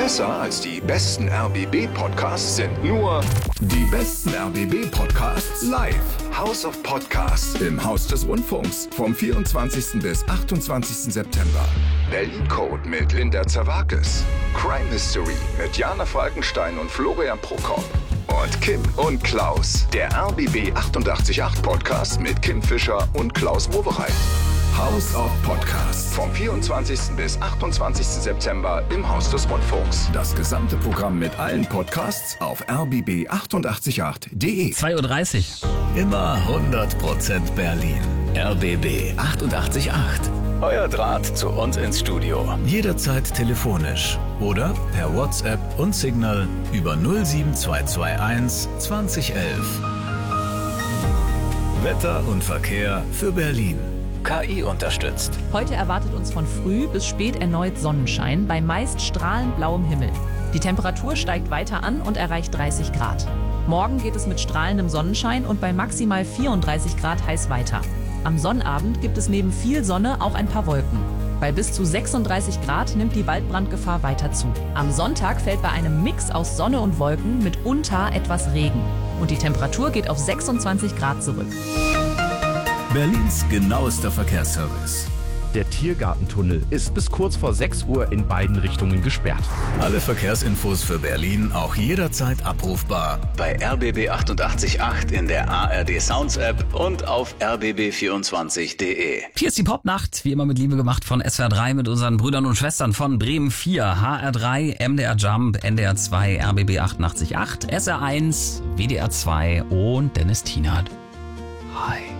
Besser als die besten RBB-Podcasts sind nur die besten RBB-Podcasts live. House of Podcasts im Haus des Rundfunks vom 24. bis 28. September. Berlin Code mit Linda Zerwakis. Crime Mystery mit Jana Falkenstein und Florian Prokop. Und Kim und Klaus, der RBB 888 Podcast mit Kim Fischer und Klaus Wowereit. House of Podcasts vom 24. bis 28. September im Haus des Rundfunks. Das gesamte Programm mit allen Podcasts auf rbb888.de. 2:30 Uhr. Immer 100% Berlin. RBB 888. Euer Draht zu uns ins Studio. Jederzeit telefonisch oder per WhatsApp und Signal über 07221 2011. Wetter und Verkehr für Berlin. KI unterstützt. Heute erwartet uns von früh bis spät erneut Sonnenschein bei meist strahlend blauem Himmel. Die Temperatur steigt weiter an und erreicht 30 Grad. Morgen geht es mit strahlendem Sonnenschein und bei maximal 34 Grad heiß weiter. Am Sonnabend gibt es neben viel Sonne auch ein paar Wolken. Bei bis zu 36 Grad nimmt die Waldbrandgefahr weiter zu. Am Sonntag fällt bei einem Mix aus Sonne und Wolken mitunter etwas Regen. Und die Temperatur geht auf 26 Grad zurück. Berlins genauester Verkehrsservice. Der Tiergartentunnel ist bis kurz vor 6 Uhr in beiden Richtungen gesperrt. Alle Verkehrsinfos für Berlin auch jederzeit abrufbar bei RBB 888 in der ARD Sounds App und auf rbb24.de. Hier ist die Popnacht, wie immer mit Liebe gemacht von SWR 3 mit unseren Brüdern und Schwestern von Bremen 4, HR 3, MDR Jump, NDR 2, RBB 888, SR 1, WDR 2 und Dennis Tienert. Hi.